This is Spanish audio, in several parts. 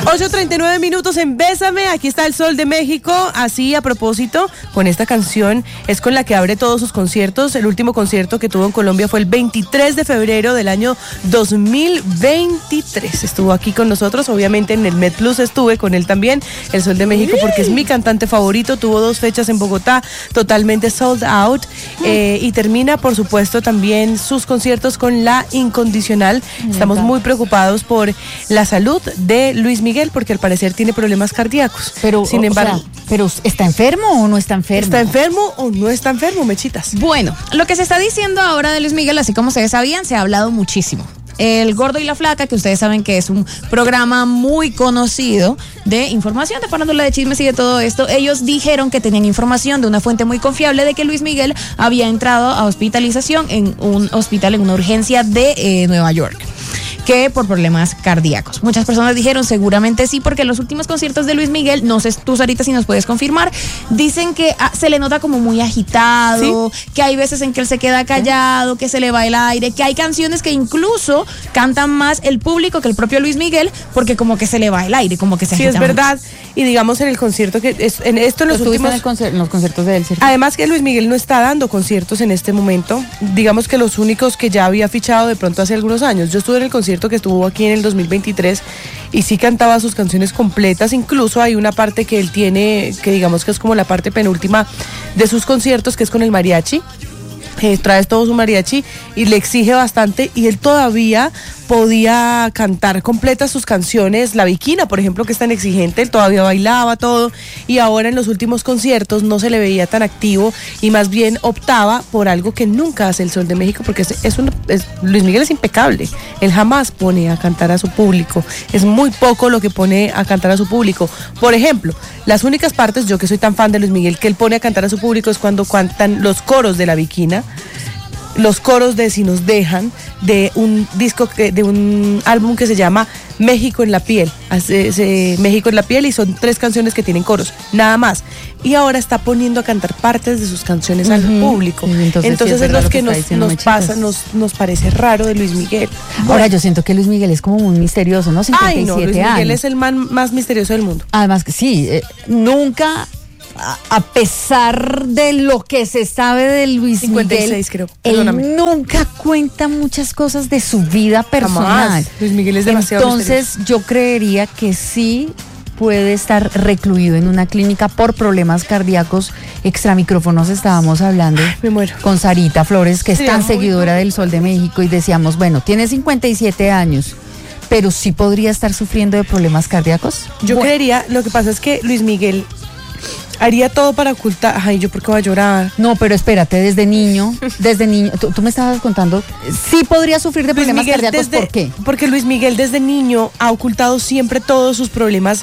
8:39 minutos en Bésame, aquí está el Sol de México. Así, a propósito, con esta canción es con la que abre todos sus conciertos. El último concierto que tuvo en Colombia fue el 23 de febrero del año 2023. Estuvo aquí con nosotros, obviamente en el Med Plus estuve con él también, el Sol de México, porque es mi cantante favorito. Tuvo 2 fechas en Bogotá, totalmente sold out, y termina, por supuesto, también sus conciertos con La Incondicional. Estamos muy preocupados por la salud de Luis Miguel, porque al parecer tiene problemas cardíacos. Pero, sin embargo, ¿pero está enfermo o no está enfermo? ¿Está enfermo o no está enfermo, Mechitas? Bueno, lo que se está diciendo ahora de Luis Miguel, así como ustedes sabían, se ha hablado muchísimo. El Gordo y la Flaca, que ustedes saben que es un programa muy conocido de información, de farándula, de chismes y de todo esto, ellos dijeron que tenían información de una fuente muy confiable de que Luis Miguel había entrado a hospitalización en un hospital, en una urgencia de Nueva York, que por problemas cardíacos. Muchas personas dijeron seguramente sí, porque en los últimos conciertos de Luis Miguel, no sé tú, Sarita, si nos puedes confirmar, dicen que se le nota como muy agitado, ¿sí? Que hay veces en que él se queda callado, que se le va el aire, que hay canciones que incluso cantan más el público que el propio Luis Miguel, porque como que se le va el aire, como que se agita. Sí, es verdad. Y digamos en el concierto que en los últimos en los conciertos de él, ¿cierto? Además que Luis Miguel no está dando conciertos en este momento. Digamos que los únicos que ya había fichado de pronto hace algunos años. Yo estuve en el concierto que estuvo aquí en el 2023 y sí cantaba sus canciones completas. Incluso hay una parte que él tiene, que digamos que es como la parte penúltima de sus conciertos, que es con el mariachi. Trae todo su mariachi y le exige bastante, y él todavía podía cantar completas sus canciones. La Bikina, por ejemplo, que es tan exigente, él todavía bailaba todo, y ahora en los últimos conciertos no se le veía tan activo y más bien optaba por algo que nunca hace el Sol de México, porque Luis Miguel es impecable. Él jamás pone a cantar a su público, es muy poco lo que pone a cantar a su público. Por ejemplo, las únicas partes, yo que soy tan fan de Luis Miguel, que él pone a cantar a su público es cuando cantan los coros de La Bikina, los coros de Si Nos Dejan, de un disco, de un álbum que se llama México en la Piel. México en la Piel, y son 3 canciones que tienen coros, nada más. Y ahora está poniendo a cantar partes de sus canciones al público. Entonces es lo que nos parece raro de Luis Miguel. Ahora yo siento que Luis Miguel es como muy misterioso, ¿no? 57 Luis Miguel años. es el man más misterioso del mundo. Además que sí, nunca, a pesar de lo que se sabe de Luis 56, Miguel, creo. Perdóname. Él nunca cuenta muchas cosas de su vida personal. Jamás. Luis Miguel es demasiado Entonces misterioso. yo creería que sí puede estar recluido en una clínica por problemas cardíacos. Extramicrófonos estábamos hablando con Sarita Flores, que es tan seguidora del Sol de México, y decíamos, bueno, tiene 57 años, pero sí podría estar sufriendo de problemas cardíacos. Yo creería, lo que pasa es que Luis Miguel haría todo para ocultar. Ay, ¿yo por qué voy a llorar? No, pero espérate, desde niño, tú me estabas contando, sí podría sufrir de problemas cardíacos, ¿por qué? Porque Luis Miguel desde niño ha ocultado siempre todos sus problemas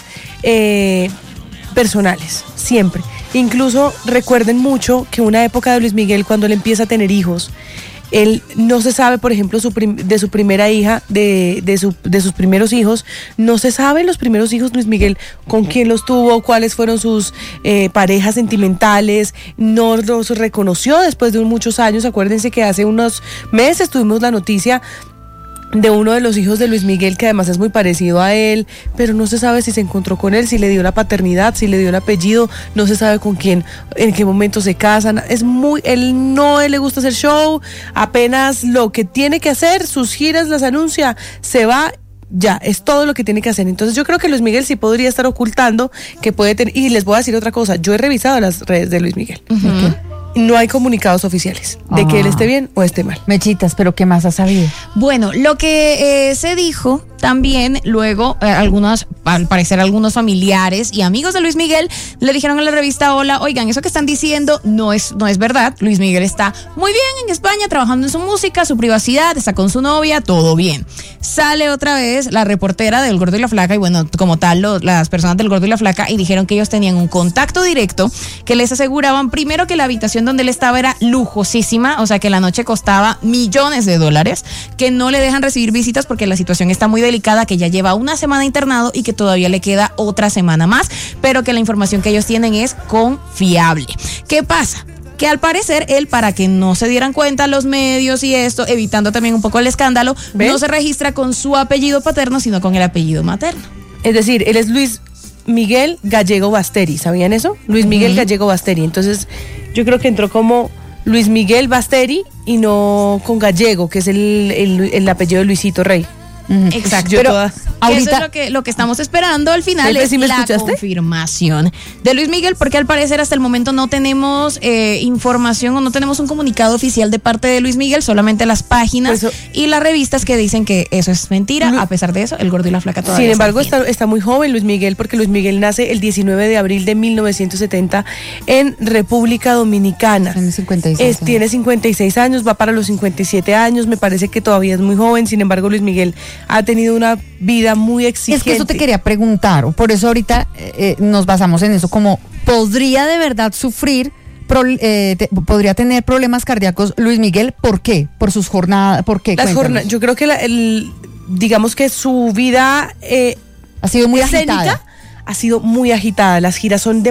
personales, siempre. Incluso recuerden mucho que una época de Luis Miguel, cuando él empieza a tener hijos, él no se sabe, por ejemplo, de su primera hija, de sus primeros hijos, no se sabe los primeros hijos Luis Miguel, con quién los tuvo, cuáles fueron sus parejas sentimentales, no los reconoció después de muchos años. Acuérdense que hace unos meses tuvimos la noticia de uno de los hijos de Luis Miguel, que además es muy parecido a él, pero no se sabe si se encontró con él, si le dio la paternidad, si le dio el apellido, no se sabe con quién, en qué momento se casan. Él le gusta hacer show, apenas lo que tiene que hacer, sus giras las anuncia, se va, ya, es todo lo que tiene que hacer. Entonces yo creo que Luis Miguel sí podría estar ocultando, que puede tener, y les voy a decir otra cosa, yo he revisado las redes de Luis Miguel. No hay comunicados oficiales de que él esté bien o esté mal. Mechitas, ¿pero qué más has sabido? Bueno, lo que se dijo también luego, al parecer algunos familiares y amigos de Luis Miguel le dijeron a la revista Hola, oigan, eso que están diciendo no es verdad. Luis Miguel está muy bien en España, trabajando en su música, su privacidad, está con su novia, todo bien. Sale otra vez la reportera del Gordo y la Flaca, y bueno, como tal, las personas del Gordo y la Flaca, y dijeron que ellos tenían un contacto directo, que les aseguraban primero que la habitación donde él estaba era lujosísima, o sea que la noche costaba millones de dólares, que no le dejan recibir visitas porque la situación está muy delicada, que ya lleva una semana internado y que todavía le queda otra semana más, pero que la información que ellos tienen es confiable. ¿Qué pasa? Que al parecer él, para que no se dieran cuenta los medios y esto, evitando también un poco el escándalo, no se registra con su apellido paterno, sino con el apellido materno. Es decir, él es Luis Miguel Gallego Basteri, ¿sabían eso? Luis Miguel Gallego Basteri. Entonces, yo creo que entró como Luis Miguel Basteri y no con Gallego, que es el apellido de Luisito Rey. Exacto, pero ahorita eso es lo que estamos esperando al final, es la confirmación de Luis Miguel, porque al parecer hasta el momento no tenemos información o no tenemos un comunicado oficial de parte de Luis Miguel, solamente las páginas y las revistas que dicen que eso es mentira. A pesar de eso, el Gordo y la Flaca todavía. Sin embargo, está muy joven Luis Miguel, porque Luis Miguel nace el 19 de abril de 1970 en República Dominicana. Tiene 56 años, va para los 57 años, me parece que todavía es muy joven. Sin embargo, Luis Miguel ha tenido una vida muy exigente. Es que eso te quería preguntar, por eso ahorita nos basamos en eso, como ¿podría de verdad sufrir, podría tener problemas cardíacos Luis Miguel? ¿Por qué? ¿Por sus jornadas? ¿Por qué? Yo creo que digamos que su vida ha sido muy agitada. Ha sido muy agitada, las giras son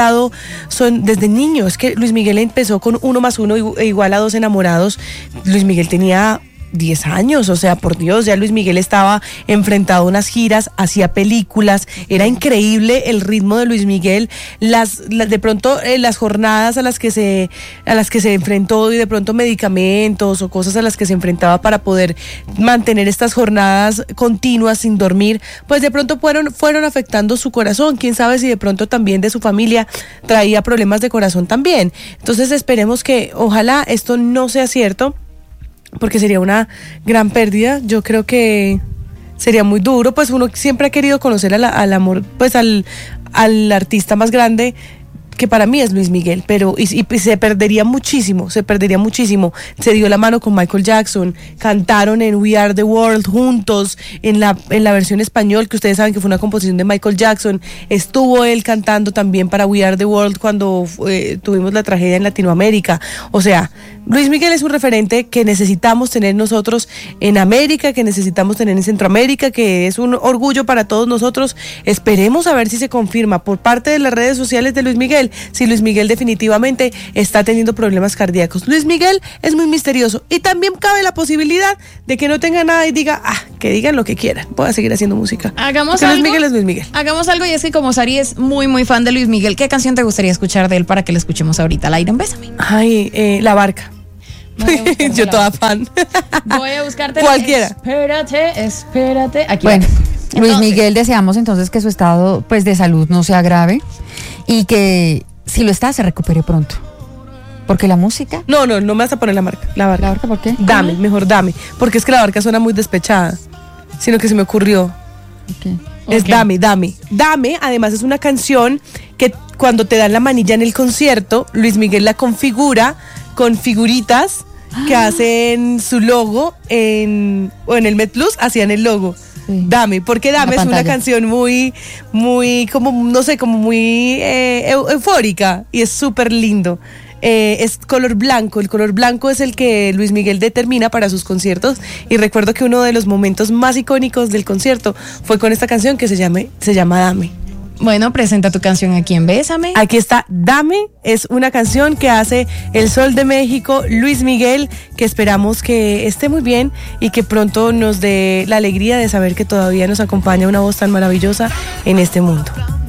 desde niño. Es que Luis Miguel empezó con 1 + 1 igual a 2 enamorados. Luis Miguel tenía 10 años, o sea, por Dios, ya Luis Miguel estaba enfrentado a unas giras, hacía películas, era increíble el ritmo de Luis Miguel, de pronto las jornadas a las que se enfrentó y de pronto medicamentos o cosas a las que se enfrentaba para poder mantener estas jornadas continuas sin dormir, pues de pronto fueron afectando su corazón. Quién sabe si de pronto también de su familia traía problemas de corazón también. Entonces esperemos que ojalá esto no sea cierto, porque sería una gran pérdida. Yo creo que sería muy duro, pues uno siempre ha querido conocer al amor, pues al artista más grande, que para mí es Luis Miguel, pero y se perdería muchísimo. Se dio la mano con Michael Jackson, cantaron en We Are the World juntos, en la versión español, que ustedes saben que fue una composición de Michael Jackson. Estuvo él cantando también para We Are the World cuando tuvimos la tragedia en Latinoamérica. O sea, Luis Miguel es un referente que necesitamos tener nosotros en América, que necesitamos tener en Centroamérica, que es un orgullo para todos nosotros. Esperemos a ver si se confirma por parte de las redes sociales de Luis Miguel, si Luis Miguel definitivamente está teniendo problemas cardíacos. Luis Miguel es muy misterioso y también cabe la posibilidad de que no tenga nada y diga, que digan lo que quieran, voy a seguir haciendo música. Hagamos algo. Luis Miguel es Luis Miguel. Hagamos algo, y es que como Sari es muy muy fan de Luis Miguel, ¿qué canción te gustaría escuchar de él para que la escuchemos ahorita al aire en Bésame? La Barca. Yo toda fan. Voy a buscarte cualquiera. Espérate. Aquí. Bueno, Luis Miguel, deseamos entonces que su estado pues de salud no se agrave y que si lo está se recupere pronto. Porque la música. No me vas a poner la Barca. ¿La Barca por qué? Mejor dame. Porque es que la Barca suena muy despechada. Sino que se me ocurrió. Es Dame. Dame, además, es una canción que cuando te dan la manilla en el concierto, Luis Miguel la configura con figuritas que hacen su logo o en el Met Plus hacían el logo. Sí. Dame, porque Dame es una canción muy, muy, como, no sé, como muy eufórica y es súper lindo. Es color blanco, el color blanco es el que Luis Miguel determina para sus conciertos, y recuerdo que uno de los momentos más icónicos del concierto fue con esta canción que se llama Dame. Bueno, presenta tu canción aquí en Bésame. Aquí está Dame, es una canción que hace el Sol de México, Luis Miguel, que esperamos que esté muy bien y que pronto nos dé la alegría de saber que todavía nos acompaña una voz tan maravillosa en este mundo.